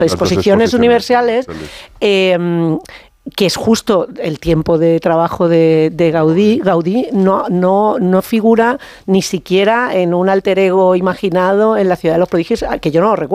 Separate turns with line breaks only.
exposiciones universales, que es justo el tiempo de trabajo de Gaudí. Gaudí no figura ni siquiera en un alter ego imaginado en la Ciudad de los Prodigios, que yo no lo recuerdo.